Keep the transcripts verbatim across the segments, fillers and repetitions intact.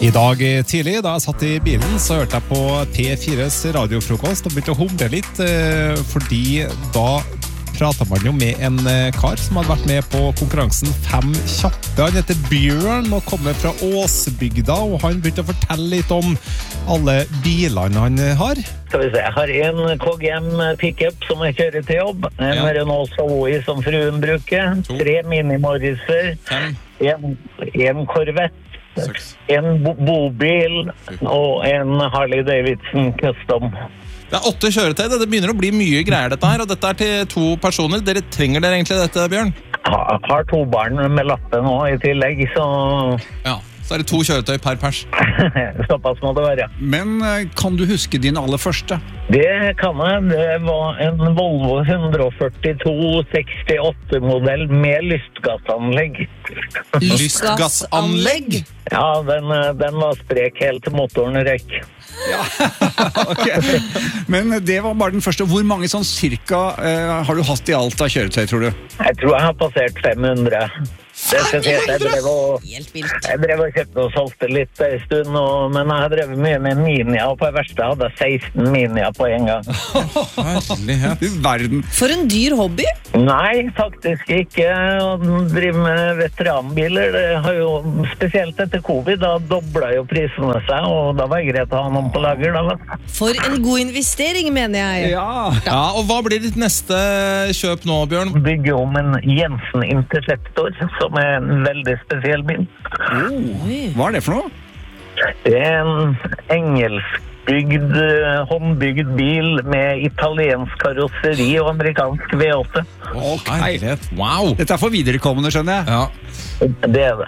I dag tidlig, da jeg satt i bilen, så hørte jeg på P fires radiofrokost og begynte å humre litt, fordi da pratet man jo med en kar som hadde vært med på konkurransen Fem kjappe. Han heter Bjørn og kommer fra Åsbygda, og han begynte å fortelle litt om alle bilene han har. Skal vi se, jeg har en K G M pickup som jeg kjører til jobb, en ja. Renault Zoe som fruen bruker, to. Tre Mini Morriser, en, en Corvette, Seks. En bo- bobil og en Harley Davidson Custom. Det er åtte kjøretøy, det begynner å bli mye greier dette her, og dette er til to personer. Dere trenger dere egentlig dette, Bjørn? Jeg har to barn med lappen nå i tillegg, så... Ja, så er det to kjøretøy per pers. Såpass må det være. Men kan du huske din aller første? Det kan jeg. Det var en Volvo one forty-two sixty-eight modell med lystgassanlegg. Lystgassanlegg? Ja, den, den var sprek helt til motoren røyk. Ja, ok. Men det var bare den første. Hvor mange sånn cirka eh, har du hatt i alt av kjøretøy, tror du? Jeg tror jeg har passert fem hundre. Det skal si at jeg drev og, jeg drev og kjøpte og solgte litt en stund, og, men jeg drev mye med Minia, og på det verste hadde jeg seksten Minia på en gang. Herlighet i verden. For en dyr hobby? Nei, faktisk ikke. Å drive med veteranbiler, det har jo, spesielt etter covid, da doblet jo prisene seg, og da var det greit å ha noen på lager. Da. For en god investering, mener jeg. Ja. Ja, og hva blir ditt neste kjøp nå, Bjørn? Bygge om en Jensen Interceptor, som er en veldig spesiell bil. Oh, hva er det for noe? Det er en engelskbygd, håndbygd bil med italiensk karosseri og amerikansk V åtte. Ok, wow. Dette er for viderekommende, skjønner jeg. Ja. Det er det.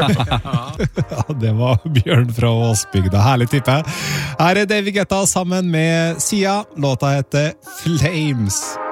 Ja, det var Bjørn fra Åsbygda. Herlig tippe. Her er David Guetta sammen med Sia. Låta heter Flames.